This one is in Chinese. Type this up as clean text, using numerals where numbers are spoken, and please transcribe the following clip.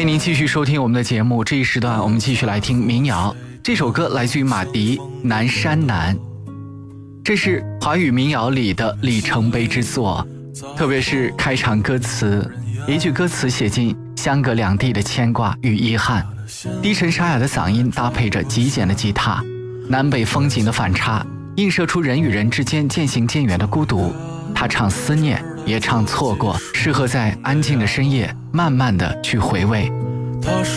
迎您继续收听我们的节目，这一时段我们继续来听民谣。这首歌来自于马迪《南山南》，这是华语民谣里的里程碑之作，特别是开场歌词，一句歌词写尽相隔两地的牵挂与遗憾，低沉沙哑的嗓音搭配着极简的吉他，南北风景的反差映射出人与人之间渐行渐远的孤独。他唱思念，也唱错过，适合在安静的深夜慢慢的去回味。